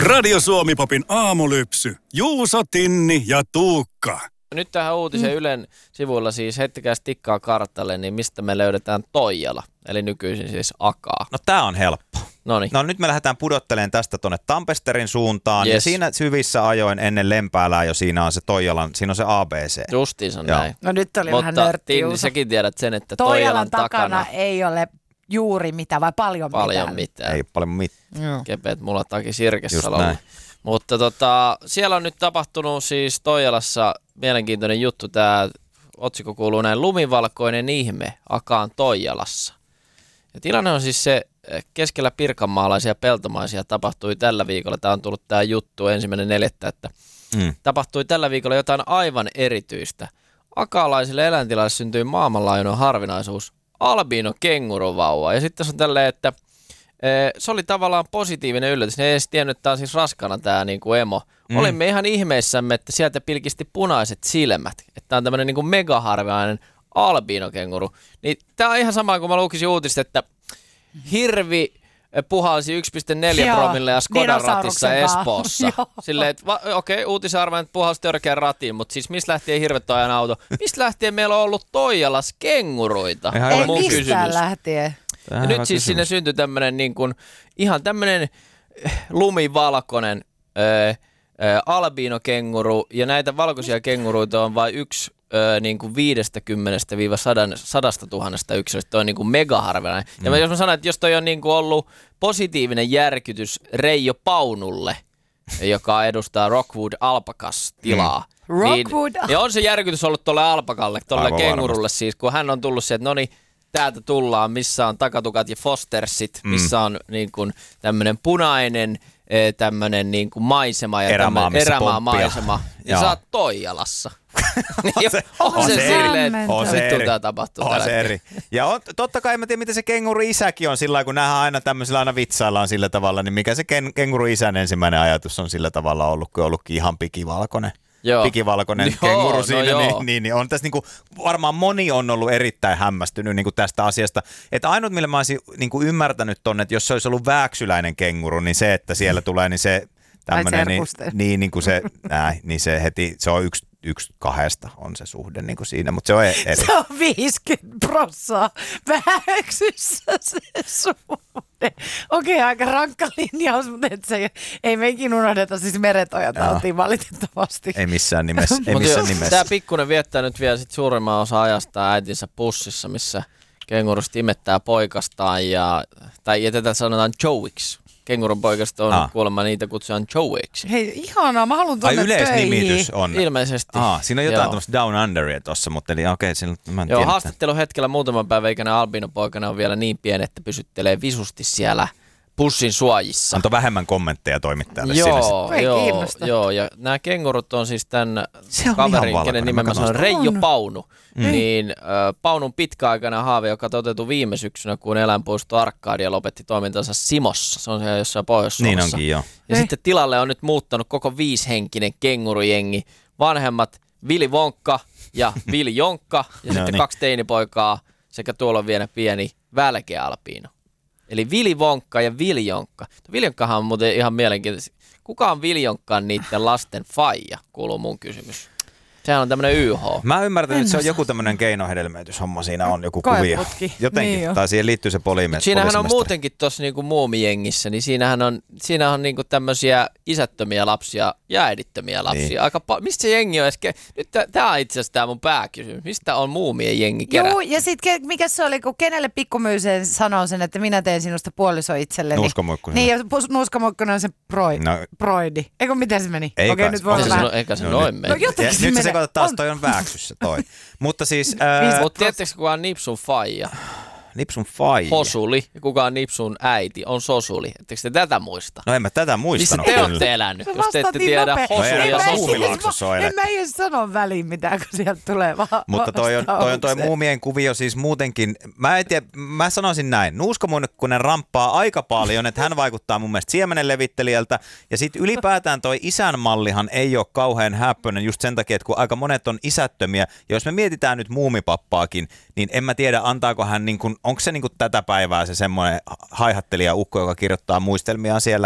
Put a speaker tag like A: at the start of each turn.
A: Radio Suomi-popin aamulypsy. Juuso, Tinni ja Tuukka.
B: Nyt tähän uutiseen Ylen sivuilla siis heittäkääs tikkaa karttalle, niin mistä me löydetään Toijala, eli nykyisin siis Akaa.
C: No tää on helppo.
B: Noniin.
C: No nyt me lähdetään pudottelemaan tästä tonne Tampesterin suuntaan.
B: Yes.
C: Ja siinä syvissä ajoin ennen Lempäälää jo siinä on se Toijalan, siinä on se ABC.
B: Justiinsa näin.
D: No nyt oli vähän
B: Mutta
D: nörtti,
B: Tinni,
D: Juuso.
B: säkin tiedät sen, että
D: Toijalan takana ei ole juuri mitään vai paljon
B: mitään.
C: Ei paljon mitään.
D: Joo.
B: Kepeät mulla takia Sirkesalolla.
C: Just näin.
B: Mutta siellä on nyt tapahtunut siis Toijalassa mielenkiintoinen juttu. Tämä otsikko kuuluu näin: lumivalkoinen ihme Akaan Toijalassa. Ja tilanne on siis se, keskellä pirkanmaalaisia peltomaisia tapahtui tällä viikolla. Tämä on tullut tämä juttu 1.4. että tapahtui tällä viikolla jotain aivan erityistä. Akaalaisille eläintilaisille syntyi maailmanlaajuinen harvinaisuus, albiino kenguruvauva. Ja sitten se on tälleen, että se oli tavallaan positiivinen yllätys. Ne ei edes tiennyt, että tämä on siis raskana tämä niin kuin emo. Olimme ihan ihmeissämme, että sieltä pilkisti punaiset silmät. Että tämä on tämmöinen niin kuin megaharvinainen albiinokenguru. Niin tämä on ihan sama kuin mä lukisin uutista, että hirvi puhalsi 1,4 promille ja Skodan ratissa Espoossa. Silleen, että okei, uutisarvoin, että puhalsi törkeän ratiin, mutta siis mistä lähtien hirvet ajan auto? Mistä lähtien meillä on ollut Toijalas kenguruita?
D: Ei mistään lähtien.
B: Ja nyt siis sinne syntyi tämmöinen niin kuin, ihan tämmöinen lumivalkoinen albiinokenguru, ja näitä valkoisia kenguruita on vain yksi niin kuin 50-100 000 yksilöstä. Toi on niin kuin megaharvinainen. Ja jos mä sanon, että jos toi on niin kuin ollut positiivinen järkytys Reijo Paunulle, joka edustaa Rockwood Alpacas-tilaa,
D: Rockwood.
B: niin, ja on se järkytys ollut tuolle alpakalle, tuolle kengurulle siis, kun hän on tullut sieltä, no niin, täältä tullaan, missä on takatukat ja fostersit, missä on niin kuin tämmöinen punainen tämmöinen niin kuin maisema ja erämaamaisema. Ja sä oot Toijalassa.
C: On se
B: silleen,
C: eri. Ja totta kai mä tiedän, miten se kenguru isäkin on sillä lailla, kun nähdään aina tämmöisellä aina vitsaillaan sillä tavalla, niin mikä se kenguru isän ensimmäinen ajatus on sillä tavalla ollut, kun on ollutkin ihan pikivalkoinen. Pikivalkoinen kenguru siinä, niin on tässä niinku, varmaan moni on ollut erittäin hämmästynyt niinku tästä asiasta. Että ainut, millä mä olisin niinku ymmärtänyt tonne, että jos se olisi ollut vääksyläinen kenguru, niin se, että siellä tulee, niin se tämmöinen, niin niin se heti, se on yksi kahdesta on se suhde niin kuin siinä, mutta se on eri.
D: Se on 50% väheksyssä se suhde. Okei, aika rankka linjaus, mutta se ei meikin unohdeta siis meretojatautiin valitettavasti.
C: Ei missään nimessä.
B: Tämä pikkuinen viettää nyt vielä sit suurimman osa ajasta äitinsä pussissa, missä kengurusta imettää poikastaan tai tätä sanotaan Joeyksi. Kengurun poikasta on kuulemma, niitä kutsutaan Joeyksi.
D: Hei, ihanaa, mä haluan tuonne töihin.
C: Yleisnimitys on.
B: Ilmeisesti.
C: Siinä on jotain tämmöistä down underia tossa, mutta eli okei, mä en tiedä.
B: Haastattelun hetkellä muutaman päivän ikäinen albiinopoikana on vielä niin pieni, että pysyttelee visusti siellä pussin suojissa.
C: Antoi vähemmän kommentteja toimittajalle sinne.
B: Joo, ja nämä kengurut on siis tämän kaverin, kenen nimen mä sanon, Reijo Paunu. Niin Paunun pitkäaikainen haave, joka toteutui viime syksynä, kun eläinpuisto Arkadia lopetti toimintansa Simossa. Se on siellä jossain Pohjois-Suomessa.
C: Niin onkin, joo.
B: Ja sitten tilalle on nyt muuttanut koko 5-henkinen kengurujengi. Vanhemmat Vili Vonkka ja Vili Jonkka ja sitten 2 teinipoikaa sekä tuolla on vielä pieni välkeä albiino. Eli Vili Vonkka ja Vili Jonkka. Vili Jonkkahan on muuten ihan mielenkiintoista. Kuka on Vili Jonkkaan niiden lasten faija, kuuluu mun kysymys. Sehän on tämmöinen YH.
C: Mä ymmärrän, että se on joku tämmöinen keinohedelmöityshomma. Siinä on joku kuvio. Jotenkin.
D: Niin
C: tai siihen liittyy se poliisimestari.
B: Siinähän on muutenkin tuossa niinku muumijengissä, niin siinähän on niinku tämmöisiä isättömiä lapsia ja äidittömiä lapsia. Niin. Mistä se jengi on edes? Nyt tää on itse asiassa tää mun pääkysymys. Mistä on muumien jengi kerätty?
D: Joo, ja sitten mikä se oli, kun kenelle pikkumyyseen sanoo sen, että minä teen sinusta puoliso itselleni.
C: Nuuskamuikkunen.
D: Niin, ja nuuskamuikkunen on se broidi. Eikö miten se meni?
C: Ei
D: okei, nyt voi olla.
B: Eikä se noin meni.
D: No,
C: nyt se sekoittaa taas, toi on vääksyssä toi. Mutta siis...
B: Mutta tiedättekö, kuka on Nipsun faija?
C: Nipsun faija?
B: Hosuli. Ja kuka on Nipsun äiti? On Sosuli. Etteikö te tätä muista?
C: No en mä tätä muistanut.
B: Missä te olette elänyt, jos te ette tiedä Hosuli ja Sosuli?
D: En mä edes sano väliin mitään, kun sieltä tulee
C: mutta toi muumien kuvio siis muutenkin. Mä en tiedä, mä sanoisin näin. Nuuskamuikkunen ramppaa aika paljon, että hän vaikuttaa mun mielestä siemenenlevittelijältä. Ja sit ylipäätään toi isän mallihan ei ole kauhean häppöinen just sen takia, että kun aika monet on isättömiä. Ja jos me mietitään nyt muumipappaakin, niin en mä tiedä, antaako hän niin kuin, onko se niin kuin tätä päivää se semmoinen haihattelija ukko, joka kirjoittaa muistelmiaan siellä